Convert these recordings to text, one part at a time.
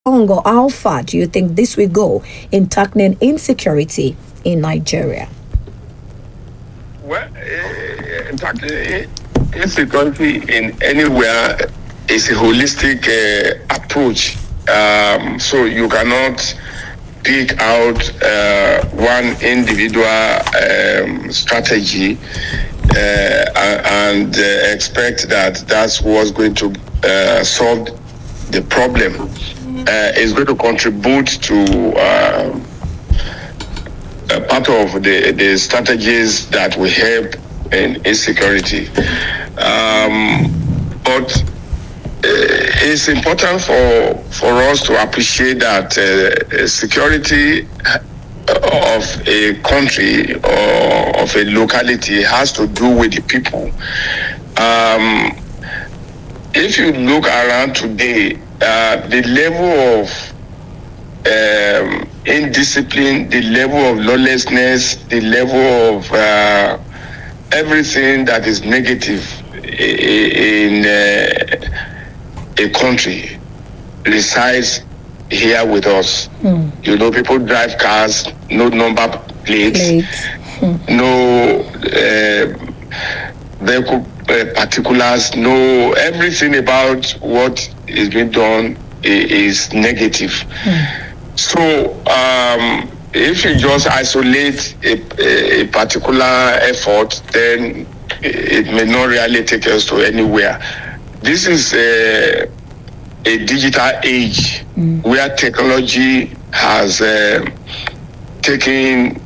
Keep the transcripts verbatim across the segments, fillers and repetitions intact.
long or how far do you think this will go in tackling insecurity in Nigeria? Well, uh, tackling insecurity in anywhere is a holistic uh, approach. Um, so you cannot pick out uh, one individual um, strategy uh, and uh, expect that that's what's going to uh, solve the problem. Uh, it's going to contribute to uh, a part of the, the strategies that will help in insecurity. Um, but uh, it's important for for us to appreciate that uh, security of a country or of a locality has to do with the people. Um, if you look around today, uh, the level of um, indiscipline, the level of lawlessness, the level of uh, everything that is negative in uh, a country resides here with us. Mm. You know, people drive cars, no number plates, plates. Mm. no uh, vehicle uh, particulars, no everything about what is being done is negative. Mm. So um, if you just isolate a, a particular effort, then it may not really take us to anywhere. This is a, a digital age mm. where technology has uh, taken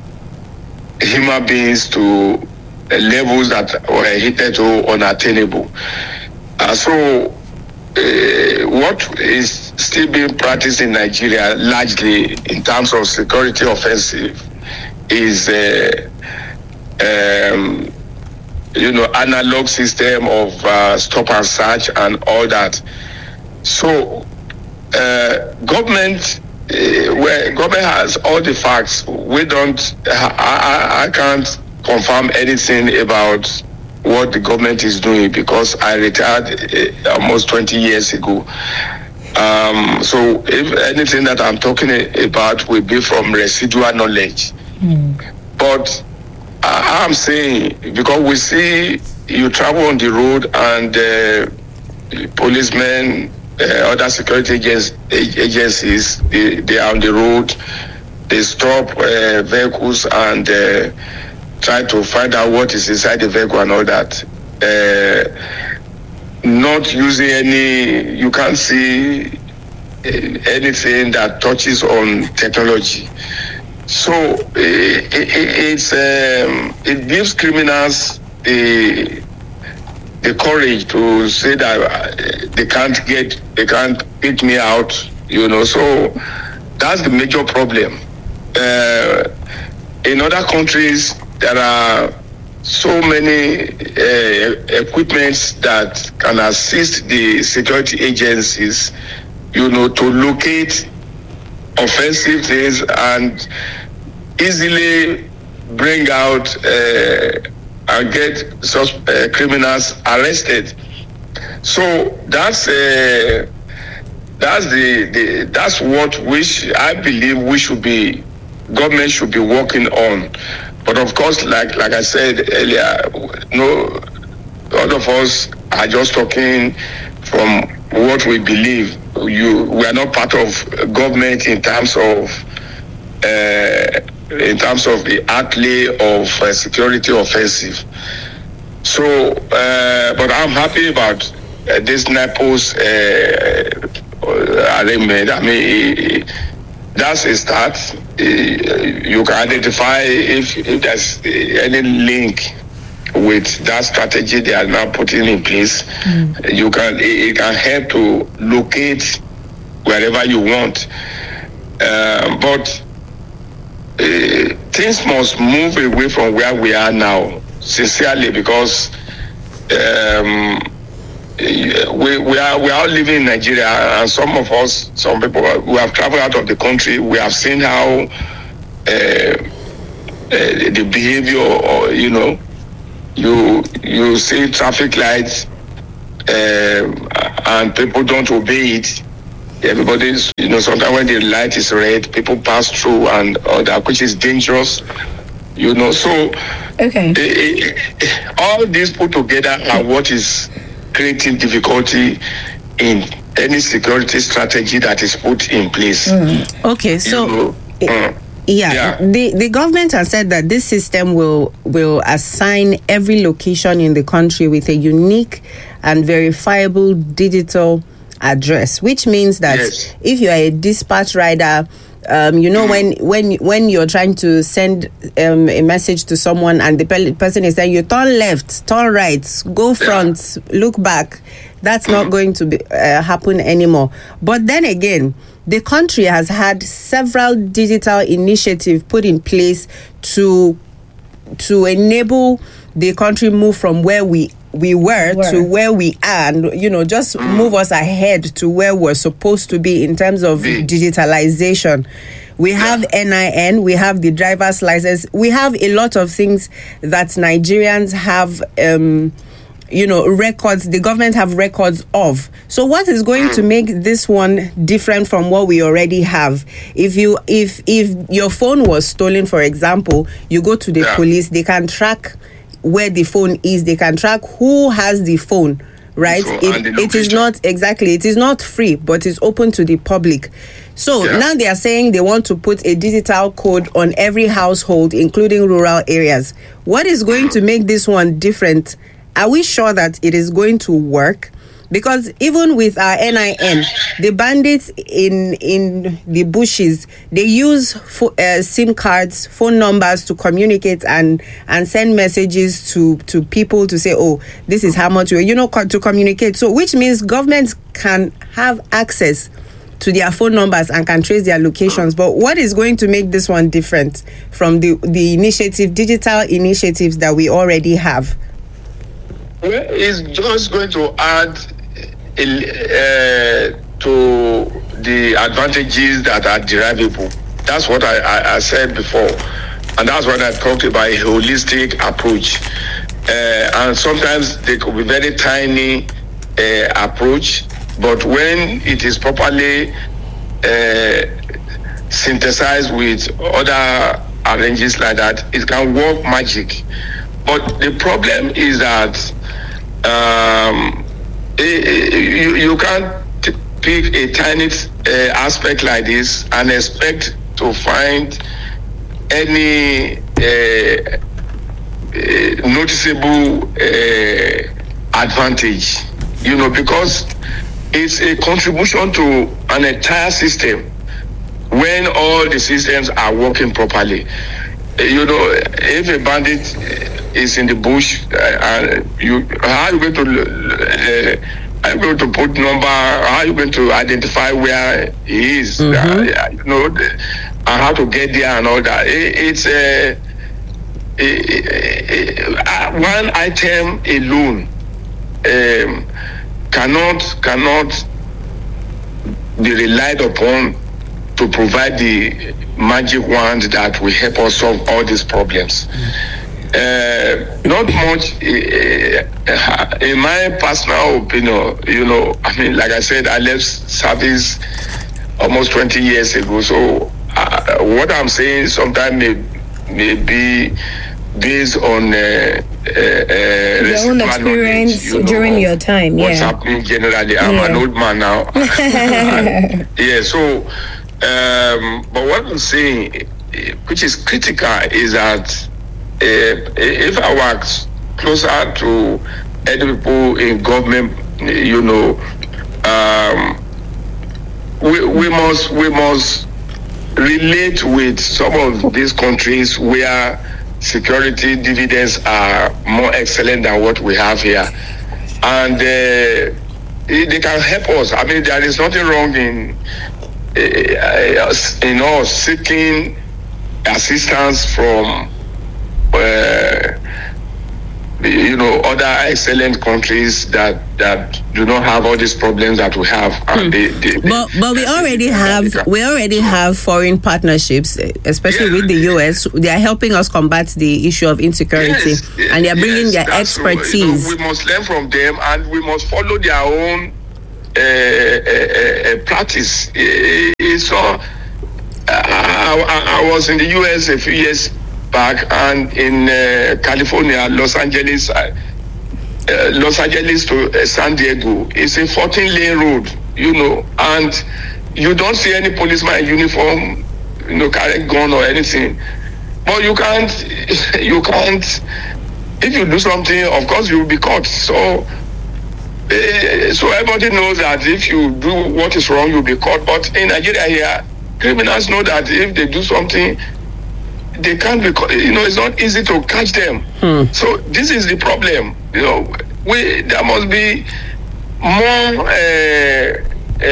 human beings to levels that were hitherto unattainable. Uh, so uh, what is still being practiced in Nigeria largely in terms of security offensive is uh, um, you know, analog system of uh, stop and search and all that. So, uh, government, uh, where government has all the facts, we don't. I, I, I can't confirm anything about what the government is doing because I retired uh, almost twenty years ago. Um, so, if anything that I'm talking about will be from residual knowledge, mm. but I'm saying, because we see you travel on the road and uh, policemen, uh, other security agents, agencies, they, they are on the road, they stop uh, vehicles and uh, try to find out what is inside the vehicle and all that. Uh, not using any, you can't see anything that touches on technology. So it, it, it's um, it gives criminals the the courage to say that they can't get they can't beat me out, you know. So that's the major problem. Uh, in other countries, there are so many uh, equipments that can assist the security agencies, you know, to locate offensive things and easily bring out uh, and get such uh, criminals arrested. So that's uh, that's the, the that's what we sh- I believe we should be government should be working on. But of course, like like I said earlier, no, all of us are just talking from what we believe. You, we are not part of government in terms of uh, in terms of the outlay of uh, security offensive. So, uh, but I'm happy about uh, this NIPOS uh, arrangement. I mean, that's a start. You can identify if, if there's any link with that strategy they are now putting in place. Mm. You can it can help to locate wherever you want. Uh, but uh, things must move away from where we are now, sincerely, because um, we we are we are living in Nigeria, and some of us, some people who have traveled out of the country, we have seen how uh, uh, the behavior, or, you know. You you see traffic lights uh, and people don't obey it. everybody's, you know, sometimes when the light is red, people pass through and all that, which is dangerous, you know. So, okay, eh, eh, all these put together are what is creating difficulty in any security strategy that is put in place. Mm. Okay, so. You know, it- mm. Yeah, Yeah. the the government has said that this system will will assign every location in the country with a unique and verifiable digital address, which means that Yes. if you are a dispatch rider, um, you know, when when when you're trying to send um, a message to someone and the pe- person is saying you turn left, turn right, go front, look back, that's not going to be uh, happen anymore. But then again, the country has had several digital initiatives put in place to to enable the country move from where we we were, Were. to where we are, and you know, just move us ahead to where we're supposed to be in terms of Be. digitalization. We have N I N, we have the driver's license, we have a lot of things that Nigerians have. Um, you know, records, the government have records of. So what is going to make this one different from what we already have? If you if if your phone was stolen, for example, you go to the Yeah. police, they can track where the phone is, they can track who has the phone, right? So, It, and the it is location. not exactly, it is not free, but it's open to the public. So Yeah. now they are saying they want to put a digital code on every household, including rural areas. What is going to make this one different? Are we sure that it is going to work? Because even with our N I N, the bandits in in the bushes, they use fo- uh, SIM cards, phone numbers to communicate and and send messages to to people to say, oh, this is how much you you know co- to communicate. So which means governments can have access to their phone numbers and can trace their locations. But what is going to make this one different from the the initiative, digital initiatives that we already have? Well, it's just going to add uh, to the advantages that are derivable. That's what I, I, I said before. And that's what I talked about, a holistic approach. Uh, and sometimes they could be very tiny uh, approach, but when it is properly uh, synthesized with other arrangements like that, it can work magic. But the problem is that um, you, you can't t- pick a tiny uh, aspect like this and expect to find any uh, uh, noticeable uh, advantage, you know, because it's a contribution to an entire system when all the systems are working properly. You know, if a bandit is in the bush, uh, and you, how are you going to, uh, how are you going to put number? How are you going to identify where he is? Mm-hmm. Uh, you know, the, and how to get there and all that. It, it's a, a, a, a one item alone um, cannot cannot be relied upon to provide the magic wand that will help us solve all these problems. Uh, not much, uh, in my personal opinion, you know, I mean, like I said, I left service almost twenty years ago. So uh, what I'm saying sometimes may, may be based on uh, uh, uh, Your own experience knowledge, you know, during your time, what's yeah. happening generally. I'm Yeah. an old man now. Yeah, so, um, but what I'm saying, eh, which is critical, is that uh, if I work closer to any people in government, you know, um, we, we must we must relate with some of these countries where security dividends are more excellent than what we have here, and uh, they can help us. I mean, there is nothing wrong in uh, in us seeking assistance from uh, you know, other excellent countries that that do not have all these problems that we have. And they, they, they, But but we already have we already have foreign partnerships, especially Yeah. with the U S. They are helping us combat the issue of insecurity, Yes, and they are bringing yes, their that's true. expertise. You know, we must learn from them, and we must follow their own a, a, a practice. So uh, I, I was in the U S a few years back, and in uh, California, Los Angeles, uh, uh, Los Angeles to uh, San Diego, it's a fourteen lane road, you know, and you don't see any policeman in uniform, you know, carrying gun or anything. But you can't, you can't, if you do something, of course you will be caught. So, uh, so everybody knows that if you do what is wrong, you'll be caught. But in Nigeria here, criminals know that if they do something, they can't be caught. You know, it's not easy to catch them. Hmm. So this is the problem. You know, we there must be more uh,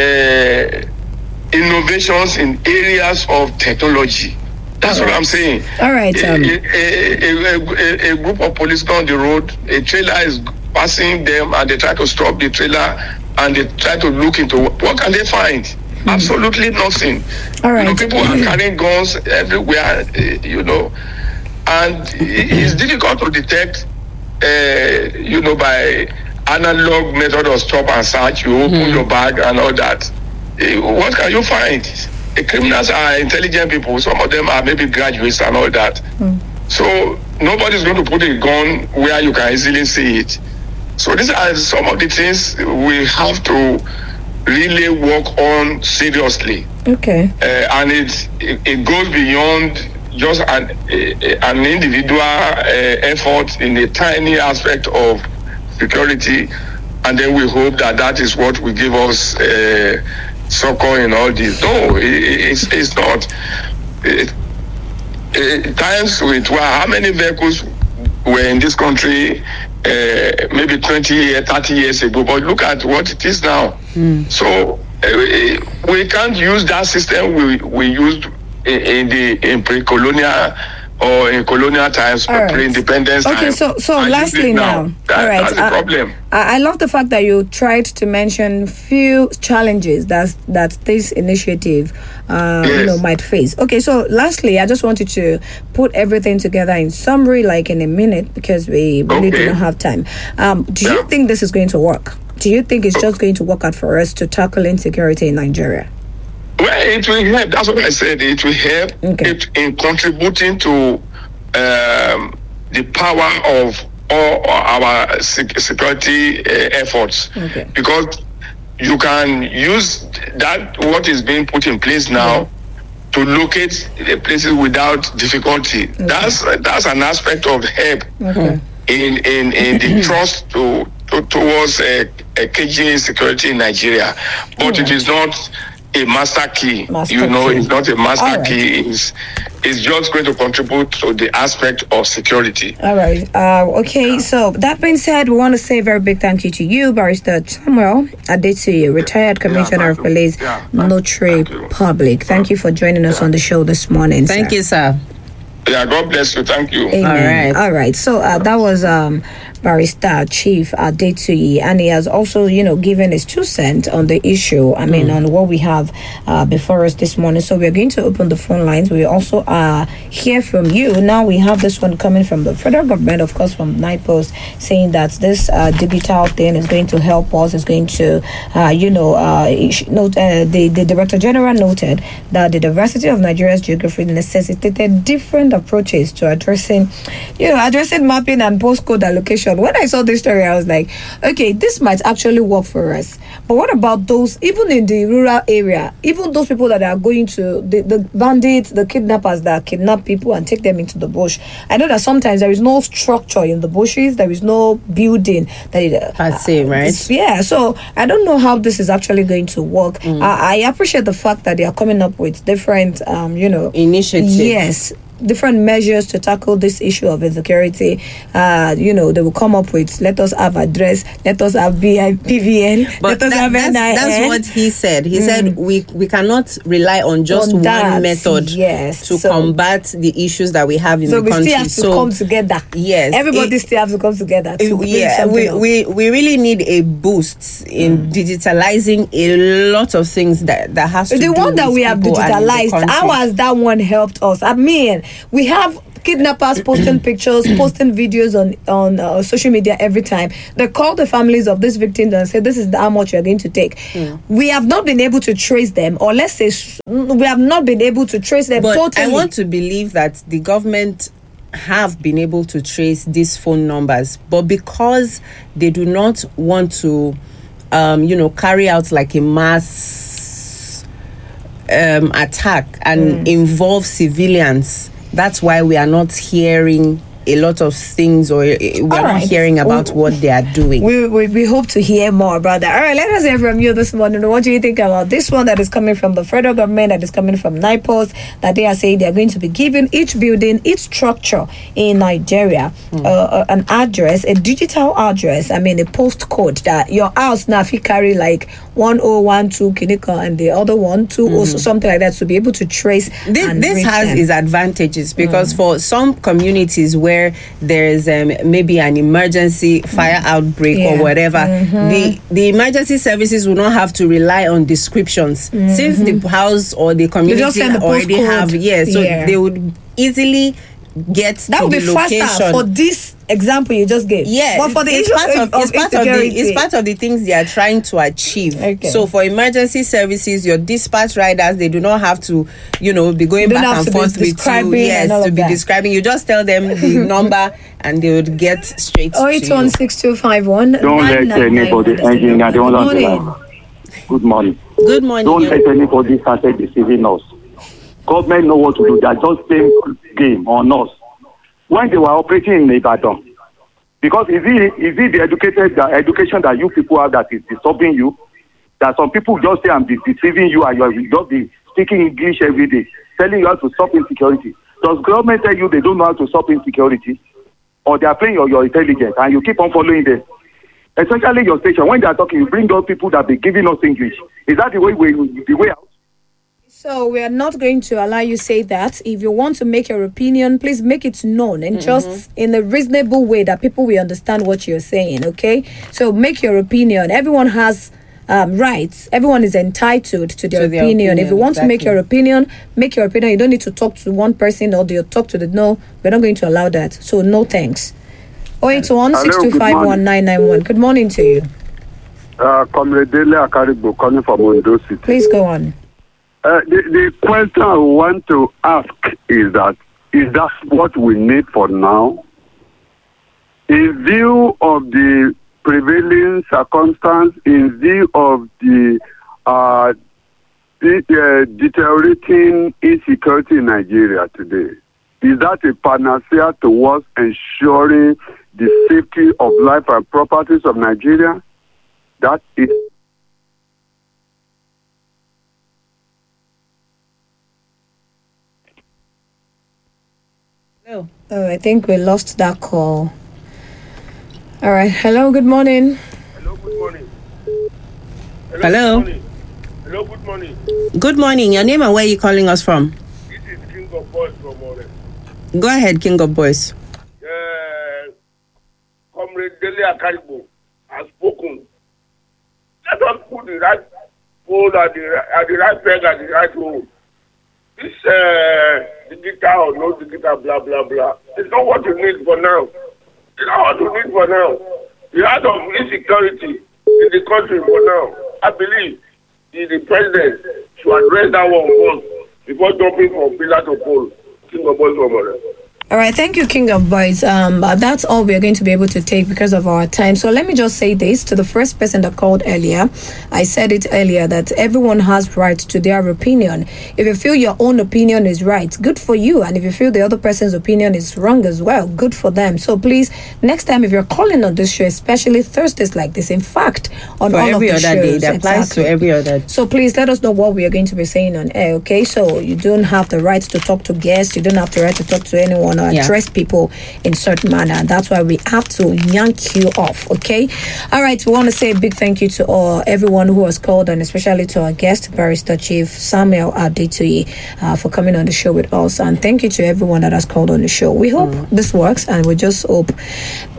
uh, innovations in areas of technology. That's what I'm saying. All right. Um, a, a, a, a group of police on the road, a trailer is passing them, and they try to stop the trailer, and they try to look into what, what can they find? Mm-hmm. Absolutely nothing. All right. You know, people are carrying guns everywhere, you know, and it's difficult to detect, uh, you know, by analog method of stop and search. You open mm-hmm. your bag and all that. What can you find? The criminals are intelligent people. Some of them are maybe graduates and all that. Mm. So nobody's going to put a gun where you can easily see it. So these are some of the things we have to really work on seriously. Okay. Uh, and it, it it goes beyond just an a, an individual uh, effort in a tiny aspect of security, and then we hope that that is what will give us Uh, succor in all this. No, it, it's, it's not. It, it, times with well, how many vehicles were in this country uh, maybe twenty, thirty years ago, but look at what it is now. Mm. So uh, we can't use that system we, we used in, in the in pre-colonial or in colonial times, right. pre-independence okay, times. Okay, so so lastly now, now that, all right, that's the uh, problem. I, I love the fact that you tried to mention few challenges that that this initiative, uh, yes. you know, might face. Okay, so lastly, I just wanted to put everything together in summary, like in a minute, because we really okay. do not have time. Um, do yeah. you think this is going to work? Do you think it's just going to work out for us to tackle insecurity in Nigeria? Well, it will help. That's what I said. It will help okay. it in contributing to um, the power of all our security uh, efforts. Okay. Because you can use that, what is being put in place now, yeah. to locate the places without difficulty. Okay. That's that's an aspect of help okay. in, in, in the trust to, to towards uh, uh, K G security in Nigeria. But yeah. it is not a master key, master you know, key. It's not a master right. key. It's, it's just going to contribute to the aspect of security. All right. Uh, okay, yeah. So that being said, we want to say a very big thank you to you, Barrister Samuel Adetsuyi, retired Commissioner yeah, of Police, yeah, Notary Public. Thank you for joining us yeah. on the show this morning. Thank sir. you, sir. Yeah, God bless you. Thank you. Amen. All right. All right. So uh, that was um, Barrister Chief Adetsuyi, and he has also, you know, given his two cents on the issue. I mean, mm. on what we have uh, before us this morning. So we're going to open the phone lines. We also uh, hear from you. Now we have this one coming from the federal government, of course, from Night Post, saying that this uh, digital thing is going to help us. It's going to, uh, you know, uh, note, uh, the the Director General noted that the diversity of Nigeria's geography necessitated different approaches to addressing, you know, addressing mapping and postcode allocation. When I saw this story, I was like, okay, this might actually work for us. But what about those, even in the rural area, even those people that are going to, the, the bandits, the kidnappers that kidnap people and take them into the bush? I know that sometimes there is no structure in the bushes, there is no building. That it, uh, I see, right? Yeah, so I don't know how this is actually going to work. Mm. I, I appreciate the fact that they are coming up with different, um, you know, initiatives. Yes. different measures to tackle this issue of insecurity. Uh, you know, they will come up with, let us have address, let us have B I P V N, but let us that, have that's, N I N. That's what he said. He mm. said we we cannot rely on just on that, one method yes. to so, combat the issues that we have in so the country. So we still have to come together. Yes. Everybody it, still have to come together. To it, yeah, we, we, we really need a boost in mm. digitalizing a lot of things that, that has to the do one that with we have digitalized. How has that one helped us? I mean, we have kidnappers posting pictures, posting videos on on uh, social media every time. They call the families of these victims and say, "This is how much you're going to take." Mm. We have not been able to trace them, or let's say we have not been able to trace them. But totally. I want to believe that the government have been able to trace these phone numbers, but because they do not want to, um, you know, carry out like a mass um, attack and mm. involve civilians, that's why we are not hearing a lot of things, or we're not right. hearing about we, what they are doing. We, we we hope to hear more about that. All right, let us hear from you this morning. What do you think about this one that is coming from the federal government, that is coming from NIPOS, that they are saying they are going to be giving each building, each structure in Nigeria mm. uh, an address, a digital address, I mean a postcode, that your house now if you carry like one oh one two Kinika and the other one two mm-hmm. or something like that, to be able to trace. This, this has them. its advantages, because mm. for some communities where where there's um, maybe an emergency fire outbreak yeah. or whatever, mm-hmm. the the emergency services will not have to rely on descriptions, mm-hmm. since the house or the community the already have yeah so yeah. they would easily get that to would be the location. Faster for this example you just gave. Yeah, but for the it's issue part of, of, it's of part of the it's part of the things they are trying to achieve. Okay. So for emergency services, your dispatch riders, they do not have to, you know, be going back and forth with you. Yes, to be that. describing. You just tell them the number and they would get straight. Oh, eight one six two five one. Don't let anybody engineer. Don't let Good morning. Good morning. Don't let anybody start deceiving us. Government know what to do. They are just playing game on us. When they were operating in Ibadan, because is it is it the educated the education that you people have that is disturbing you? That some people just say I'm deceiving you and you are just be speaking English every day, telling you how to stop insecurity. Does government tell you they don't know how to stop insecurity, or they are playing your, your intelligence and you keep on following them? Especially your station, when they are talking, you bring those people that be giving us English. Is that the way we the way out? So we are not going to allow you say that. If you want to make your opinion, please make it known and mm-hmm. just in a reasonable way that people will understand what you're saying, okay? So make your opinion. Everyone has um, rights. Everyone is entitled to their, to their opinion. opinion. If you want exactly. to make your opinion, make your opinion. You don't need to talk to one person or you talk to the no. We're not going to allow that. So no thanks. oh eight one six two five one nine nine one. Good morning to you. Uh, Comrade Dele Akaribo calling from Ondo City. Please go on. Uh, the, the question I want to ask is that, is that what we need for now? In view of the prevailing circumstance, in view of the, uh, the uh, deteriorating insecurity in Nigeria today, is that a panacea towards ensuring the safety of life and properties of Nigeria? That is. Oh, I think we lost that call. All right. Hello, good morning. Hello, good morning. Hello. Good morning. Hello, good morning. Good morning. Your name and where are you calling us from? This is King of Boys from Ore. Go ahead, King of Boys. Uh, Comrade Dele Akaribo has spoken. Let us put the right pole at the, at the right peg at the right hole. This uh, digital or no digital, blah, blah, blah. It's not what you need for now. It's not what you need for now. The heart of insecurity in the country for now, I believe the, the president should address that one first before jumping from pillar to pole. King of Boys from Ore. All right, thank you, King of Boys. Um, uh, that's all we are going to be able to take because of our time. So let me just say this to the first person that called earlier. I said it earlier that everyone has right to their opinion. If you feel your own opinion is right, good for you. And if you feel the other person's opinion is wrong as well, good for them. So please, next time if you're calling on this show, especially Thursdays like this, in fact, on for all every of the other shows, day, that applies exactly. to every other. So please let us know what we are going to be saying on air, okay? So you don't have the right to talk to guests. You don't have the right to talk to anyone or yeah. address people in certain manner, and that's why we have to yank you off, okay? All right, we want to say a big thank you to all everyone who has called, and especially to our guest, Barrister Chief Samuel Adetoye, uh, for coming on the show with us, and thank you to everyone that has called on the show. We hope mm. this works, and we just hope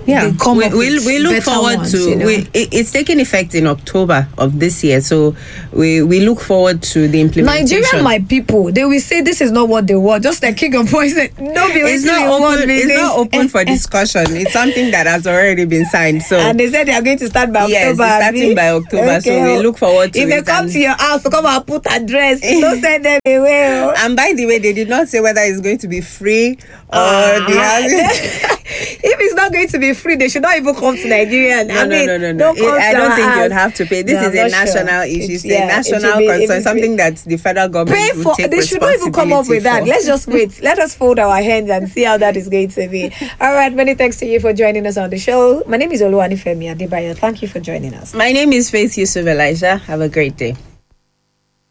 Yeah, they come we, up we, with we look better forward ones, to you know? we, it, it's taking effect in October of this year, so we we look forward to the implementation. Nigeria, my people, they will say this is not what they want. Just like King of Boys said, no, be It's not open. It's not open for discussion. It's something that has already been signed. So and they said they are going to start by yes, October. it's starting abi? by October. So Okay. we look forward to If it. they come and, to your house to come and put address, don't send them away. oh. and by the way, they did not say whether it's going to be free or Ah. the house. If it's not going to be free, they should not even come to Nigeria. No, I no, mean, no, no, no. don't It- come I to don't our think house. you'd have to pay. This No, is I'm a not sure. national issue. It's- It's yeah, a it national should be- it concern. should Something be- that the federal government Pay will for. take They should not even come up with that. responsibility Let's just wait. Let us fold our hands and see how that is going to be. All right. Many thanks to you for joining us on the show. My name is Oluwanifemi Adebayo. Thank you for joining us. for. My name is Faith Yusuf Elijah. Have a great day.